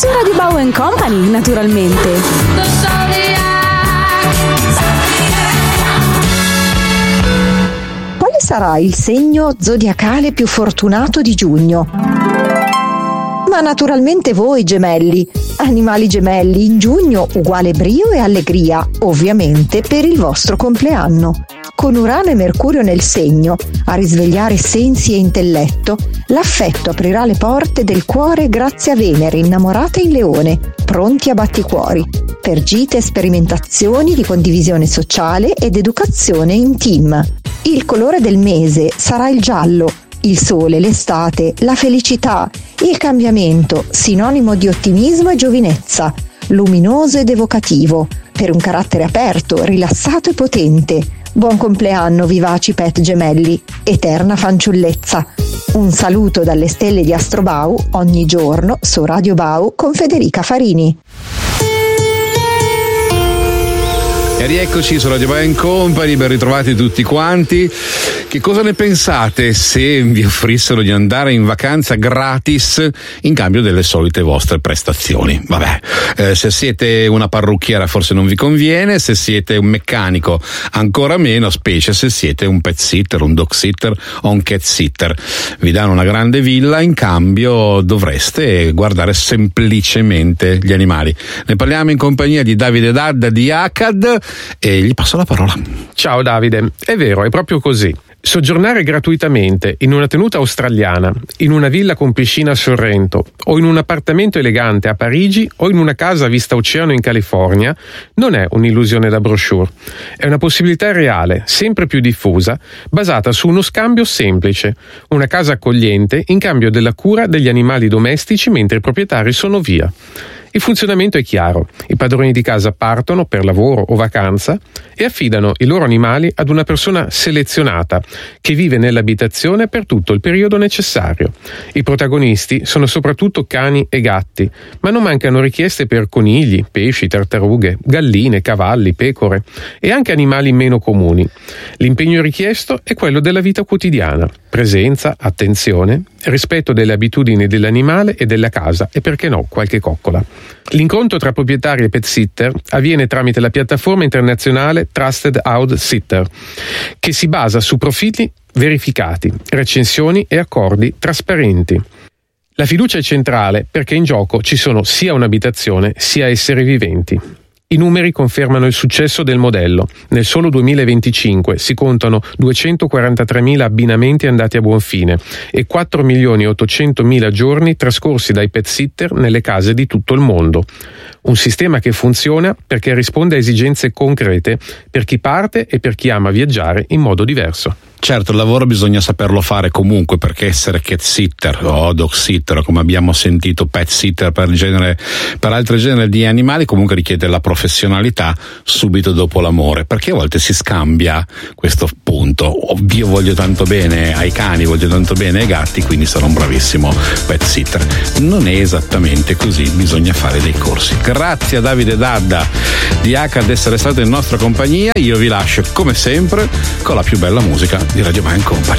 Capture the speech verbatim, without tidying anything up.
Radio Bau and Company, naturalmente. Quale sarà il segno zodiacale più fortunato di giugno? Ma naturalmente voi, gemelli. Animali gemelli, in giugno uguale brio e allegria, ovviamente per il vostro compleanno. Con Urano e Mercurio nel segno, a risvegliare sensi e intelletto, l'affetto aprirà le porte del cuore grazie a Venere innamorata in Leone, pronti a batticuori, per gite e sperimentazioni di condivisione sociale ed educazione in team. Il colore del mese sarà il giallo, il sole, l'estate, la felicità, il cambiamento, sinonimo di ottimismo e giovinezza, luminoso ed evocativo, per un carattere aperto, rilassato e potente. Buon compleanno, vivaci pet gemelli, eterna fanciullezza. Un saluto dalle stelle di Astrobau ogni giorno su Radio Bau con Federica Farini. E rieccoci su Radio Bau and Company, ben ritrovati tutti quanti. Che cosa ne pensate se vi offrissero di andare in vacanza gratis in cambio delle solite vostre prestazioni? Vabbè, eh, se siete una parrucchiera forse non vi conviene, se siete un meccanico ancora meno, specie se siete un pet sitter, un dog sitter o un cat sitter. Vi danno una grande villa, in cambio dovreste guardare semplicemente gli animali. Ne parliamo in compagnia di Davide Dadda di ACAD e gli passo la parola. Ciao Davide, è vero, è proprio così. Soggiornare gratuitamente in una tenuta australiana, in una villa con piscina a Sorrento o in un appartamento elegante a Parigi o in una casa a vista oceano in California non è un'illusione da brochure. È una possibilità reale, sempre più diffusa, basata su uno scambio semplice, una casa accogliente in cambio della cura degli animali domestici mentre i proprietari sono via. Il funzionamento è chiaro. I padroni di casa partono per lavoro o vacanza e affidano i loro animali ad una persona selezionata che vive nell'abitazione per tutto il periodo necessario. I protagonisti sono soprattutto cani e gatti, ma non mancano richieste per conigli, pesci, tartarughe, galline, cavalli, pecore e anche animali meno comuni. L'impegno richiesto è quello della vita quotidiana: presenza, attenzione, rispetto delle abitudini dell'animale e della casa e, perché no, qualche coccola. L'incontro tra proprietari e pet sitter avviene tramite la piattaforma internazionale Trusted House Sitter, che si basa su profili verificati, recensioni e accordi trasparenti. La fiducia è centrale perché in gioco ci sono sia un'abitazione sia esseri viventi. I numeri confermano il successo del modello. Nel solo duemilaventicinque si contano duecentoquarantatremila abbinamenti andati a buon fine e quattro milioni e ottocentomila giorni trascorsi dai pet sitter nelle case di tutto il mondo. Un sistema che funziona perché risponde a esigenze concrete per chi parte e per chi ama viaggiare in modo diverso. Certo, il lavoro bisogna saperlo fare comunque, perché essere cat sitter o dog sitter, come abbiamo sentito, pet sitter per, genere, per altri generi di animali, comunque richiede la professionalità subito dopo l'amore, perché a volte si scambia questo punto. Io voglio tanto bene ai cani, voglio tanto bene ai gatti, quindi sarò un bravissimo pet sitter. Non è esattamente così, bisogna fare dei corsi. Grazie a Davide Dadda di ACAD di essere stato in nostra compagnia. Io vi lascio come sempre con la più bella musica di Radio Bau and Company.